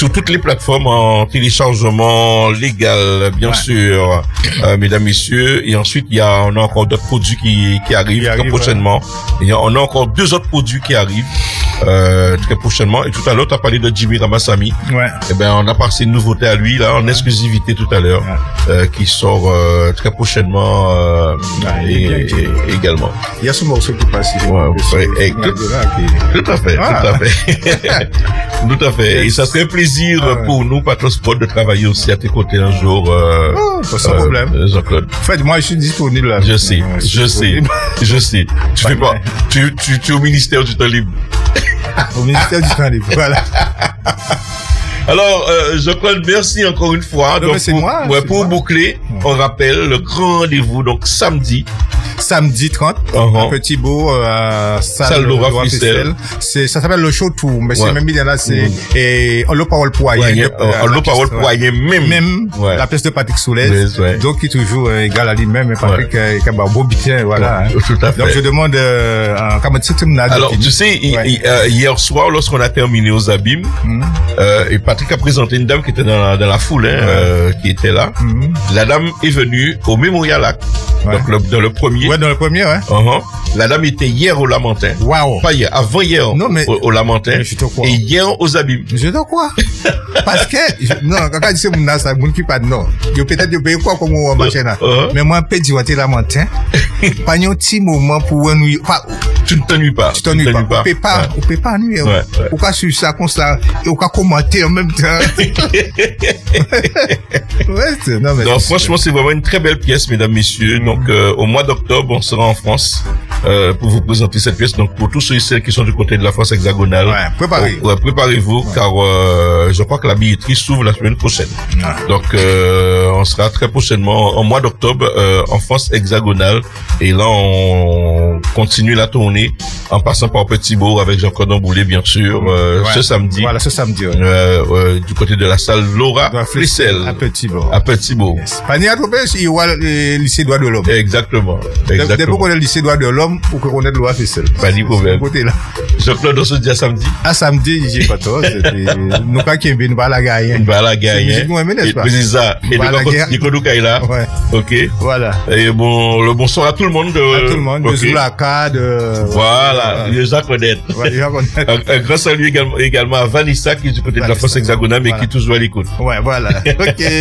sur toutes les plateformes en téléchargement légal, bien sûr, mesdames, messieurs. Et ensuite, on a encore d'autres produits qui arrivent très prochainement. Et on a encore 2 autres produits qui arrivent très prochainement. Et tout à l'heure, tu as parlé de Jimmy Ramassami. Ouais. Eh ben, on a passé une nouveauté à lui là en exclusivité tout à l'heure, qui sort très prochainement également. Il y a ce morceau qui passe ici. Tout à fait. Tout à fait. Et ça serait un plaisir pour nous, Patrosport, de travailler aussi à tes côtés un jour. Sans problème. Jean-Claude. En fait, moi, je suis disponible là. Je sais. Tu fais pas. Tu es au ministère du temps libre. Au ministère du temps libre. Voilà. Alors, Jean-Claude, merci encore une fois. Non, donc, pour boucler, on rappelle le grand rendez-vous, donc samedi 30, à Petit Beau, à Salle Laura Flissel. Ça s'appelle le show tour, mais c'est même bien là, et on le parole poignet. On le parole poignet même. La pièce de Patrick Soulez. Donc, qui est toujours égal à lui-même, mais Patrick, qui a un beau bitin, voilà. Tout à fait. Donc, je demande, alors, tu sais, hier soir, lorsqu'on a terminé aux Abîmes, et Patrick a présenté une dame qui était dans la foule, qui était là. La dame est venue au Mémorial Act. Donc, dans le premier. Ouais, dans le premier, ouais. La dame était hier au Lamentin. Waouh. Pas hier, avant hier. Non, mais. Au Lamentin. Mais je te crois. Et hier aux Abîmes. Je te crois. Parce que, non, quand je dis mon ça, mon qui pas de non. Peut-être, je paye quoi comme on machin là. Mais moi, peut-être, je vais Lamentin. Pas un petit moment pour nous, tu ne t'ennuies pas. Tu t'ennuies pas. On peut pas ennuyer. Ou pas sur ça, comme ça, et on peut commenter en même temps. Non, franchement, c'est vraiment une très belle pièce, mesdames, messieurs. Donc, au mois d'octobre, on sera en France, pour vous présenter cette pièce. Donc, pour tous ceux et celles qui sont du côté de la France hexagonale. Préparez-vous, car, je crois que la billetterie s'ouvre la semaine prochaine. Donc, on sera très prochainement, au mois d'octobre, en France hexagonale. Et là, on continue la tournée en passant par Petit Beau avec Jean-Claude Amboulé, bien sûr, ce samedi. Voilà, ce samedi. Du côté de la salle Laura Flissel. À Petit Beau. À Petit Beau. Pani à Tropez, il y a le lycée droit de l'homme. Exactement. Depuis qu'on est le lycée droit de l'homme, ou qu'on est le Laura Flissel. Pas de problème. Côté là. Jean-Claude, on se dit à samedi. À samedi, j'ai pas tort. Nous, quand qui est venu, la gagne. La gagne. Et c'est ça. Et nous, là. Ouais. Ok. Voilà. Et bon, le bonsoir à tout le monde. À tout le monde. De Zoulaka, Voilà. Les gens connaissent. Un grand salut également à Vanessa, qui est du côté de la France hexagonale, mais qui est toujours à l'écoute. Ouais, voilà. Ok.